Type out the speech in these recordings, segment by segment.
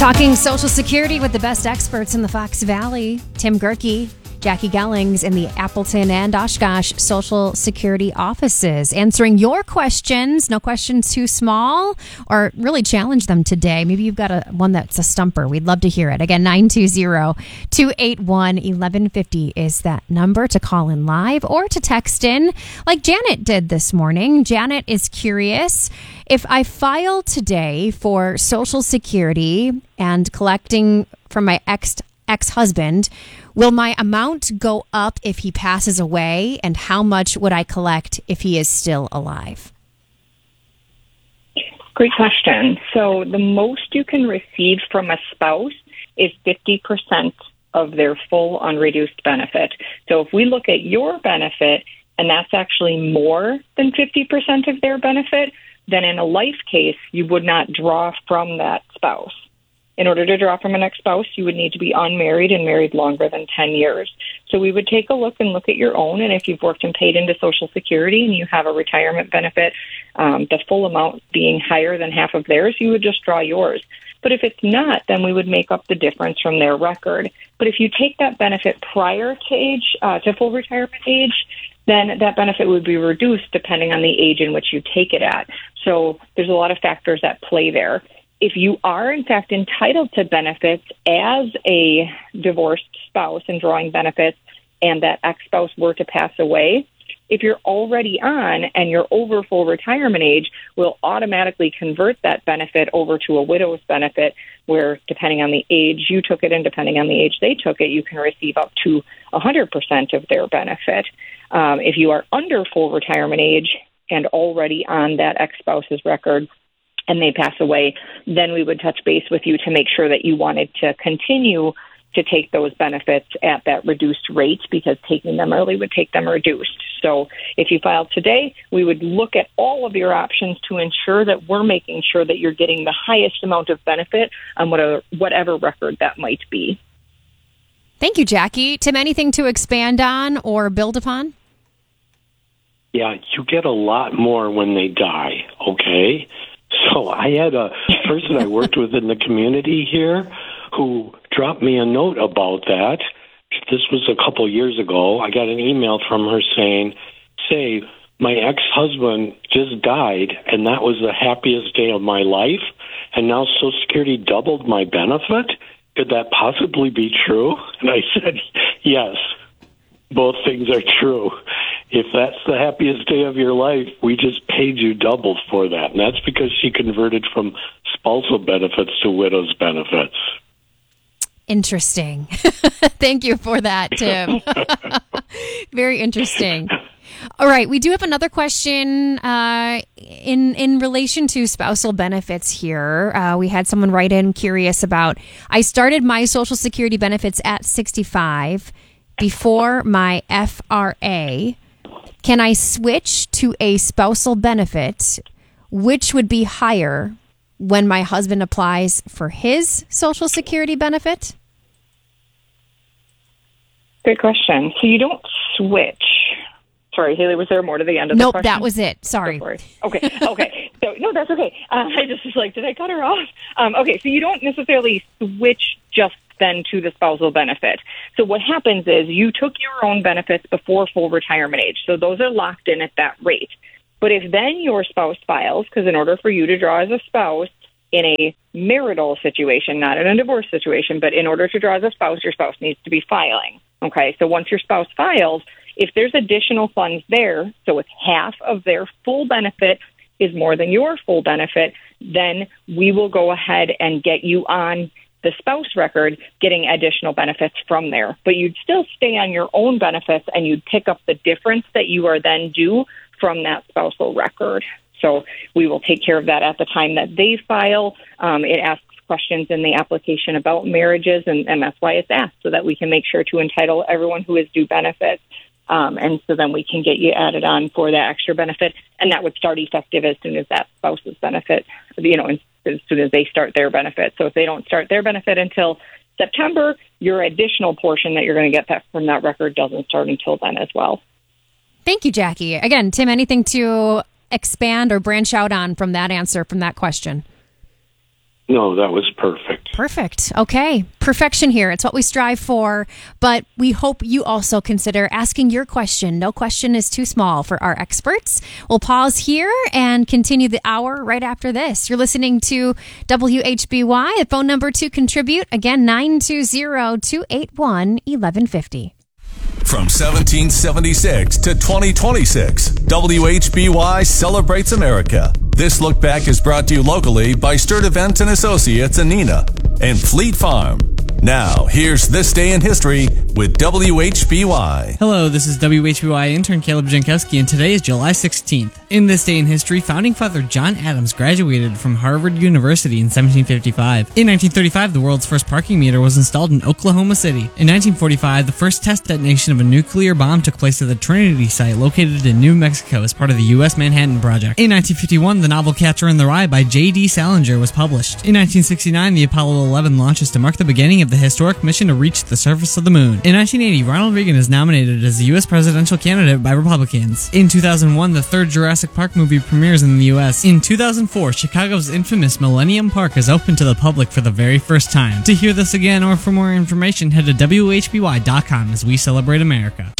Talking Social Security with the best experts in the Fox Valley, Tim Gerke, Jackie Gellings in the Appleton and Oshkosh Social Security offices, answering your questions. No questions too small, or really challenge them today. Maybe you've got one that's a stumper. We'd love to hear it. Again, 920-281-1150 is that number to call in live or to text in like Janet did this morning. Janet is curious, if I file today for Social Security and collecting from my ex-husband, will my amount go up if he passes away? And how much would I collect if he is still alive? Great question. So the most you can receive from a spouse is 50% of their full unreduced benefit. So if we look at your benefit, and that's actually more than 50% of their benefit, then in a life case, you would not draw from that spouse. In order to draw from an ex-spouse, you would need to be unmarried and married longer than 10 years. So we would take a look at your own, and if you've worked and paid into Social Security and you have a retirement benefit, the full amount being higher than half of theirs, you would just draw yours. But if it's not, then we would make up the difference from their record. But if you take that benefit prior to full retirement age, then that benefit would be reduced depending on the age in which you take it at. So there's a lot of factors at play there. If you are, in fact, entitled to benefits as a divorced spouse and drawing benefits, and that ex-spouse were to pass away, if you're already on and you're over full retirement age, we'll automatically convert that benefit over to a widow's benefit, where depending on the age you took it and depending on the age they took it, you can receive up to 100% of their benefit. If you are under full retirement age and already on that ex-spouse's record, and they pass away, then we would touch base with you to make sure that you wanted to continue to take those benefits at that reduced rate, because taking them early would take them reduced. So if you filed today, we would look at all of your options to ensure that we're making sure that you're getting the highest amount of benefit on whatever record that might be. Thank you, Jackie. Tim, anything to expand on or build upon? Yeah, you get a lot more when they die, okay? So I had a person I worked with in the community here who dropped me a note about that. This was a couple years ago. I got an email from her saying, my ex-husband just died, and that was the happiest day of my life, and now Social Security doubled my benefit? Could that possibly be true? And I said, yes, both things are true. If that's the happiest day of your life, we just paid you double for that. And that's because she converted from spousal benefits to widow's benefits. Interesting. Thank you for that, Tim. Very interesting. All right. We do have another question in relation to spousal benefits here. We had someone write in curious about, I started my Social Security benefits at 65 before my FRA. Can I switch to a spousal benefit, which would be higher when my husband applies for his Social Security benefit? Good question. So you don't switch. Sorry, Haley, was there more to the end of the question? Nope, that was it. Sorry. Okay. So, no, that's okay. I just was like, did I cut her off? Okay, so you don't necessarily switch just then to the spousal benefit. So what happens is you took your own benefits before full retirement age. So those are locked in at that rate. But if then your spouse files, because in order for you to draw as a spouse in a marital situation, not in a divorce situation, but in order to draw as a spouse, your spouse needs to be filing. Okay, so once your spouse files, if there's additional funds there, so it's half of their full benefit is more than your full benefit, then we will go ahead and get you on the spouse record getting additional benefits from there. But you'd still stay on your own benefits, and you'd pick up the difference that you are then due from that spousal record. So we will take care of that at the time that they file. It asks questions in the application about marriages, and that's why it's asked, so that we can make sure to entitle everyone who is due benefits. And so then we can get you added on for that extra benefit, and that would start effective as soon as that spouse's benefit, as soon as they start their benefit. So if they don't start their benefit until September, your additional portion that you're going to get from that record doesn't start until then as well. Thank you, Jackie. Again, Tim, anything to expand or branch out on from that answer, from that question? No, that was perfect. Perfect. Okay. Perfection here. It's what we strive for, but we hope you also consider asking your question. No question is too small for our experts. We'll pause here and continue the hour right after this. You're listening to WHBY. The phone number to contribute, again, 920-281-1150. From 1776 to 2026, WHBY celebrates America. This look back is brought to you locally by Sturt Events and Associates in Neenah and Fleet Farm. Now, here's This Day in History with WHBY. Hello, this is WHBY intern Caleb Jankowski, and today is July 16th. In This Day in History, founding father John Adams graduated from Harvard University in 1755. In 1935, the world's first parking meter was installed in Oklahoma City. In 1945, the first test detonation of a nuclear bomb took place at the Trinity site located in New Mexico as part of the U.S. Manhattan Project. In 1951, the novel Catcher in the Rye by J.D. Salinger was published. In 1969, the Apollo 11 launches to mark the beginning of the historic mission to reach the surface of the moon. In 1980, Ronald Reagan is nominated as the U.S. presidential candidate by Republicans. In 2001, the third Jurassic Park movie premieres in the U.S. In 2004, Chicago's infamous Millennium Park is open to the public for the very first time. To hear this again or for more information, head to WHBY.com as we celebrate America.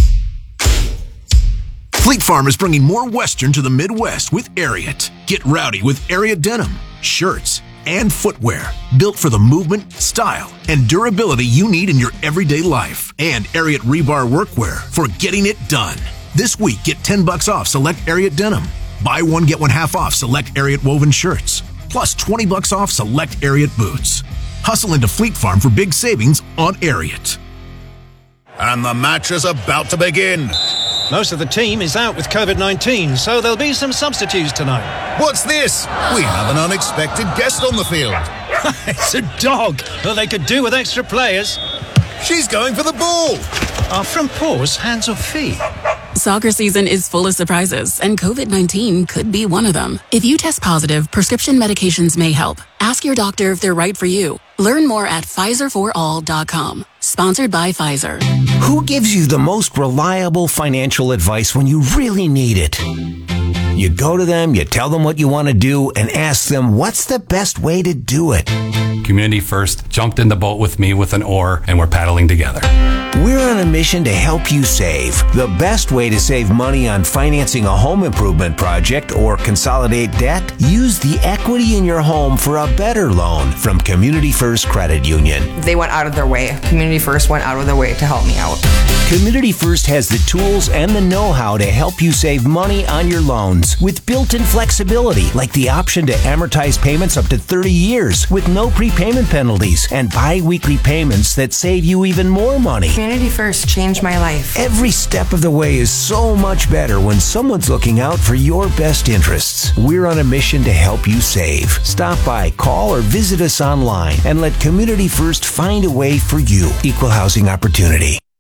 Fleet Farm is bringing more Western to the Midwest with Ariat. Get rowdy with Ariat denim, shirts, and footwear built for the movement, style, and durability you need in your everyday life. And Ariat rebar workwear for getting it done. This week, get $10 off select Ariat denim. Buy one, get one half off select Ariat woven shirts. Plus $20 off select Ariat boots. Hustle into Fleet Farm for big savings on Ariat. And the match is about to begin. Most of the team is out with COVID-19, so there'll be some substitutes tonight. What's this? We have an unexpected guest on the field. It's a dog. Well, they could do with extra players. She's going for the ball. Are front paws hands or feet? Soccer season is full of surprises, and COVID-19 could be one of them. If you test positive, prescription medications may help. Ask your doctor if they're right for you. Learn more at PfizerForAll.com. Sponsored by Pfizer. Who gives you the most reliable financial advice when you really need it? You go to them, you tell them what you want to do, and ask them what's the best way to do it. Community First jumped in the boat with me with an oar, and we're paddling together. We're on a mission to help you save. The best way to save money on financing a home improvement project or consolidate debt? Use the equity in your home for a better loan from Community First Credit Union. They went out of their way. Community First went out of their way to help me out. Community First has the tools and the know-how to help you save money on your loans with built-in flexibility, like the option to amortize payments up to 30 years with no prepayment penalties and bi-weekly payments that save you even more money. Community First changed my life. Every step of the way is so much better when someone's looking out for your best interests. We're on a mission to help you save. Stop by, call, or visit us online and let Community First find a way for you. Equal housing opportunity.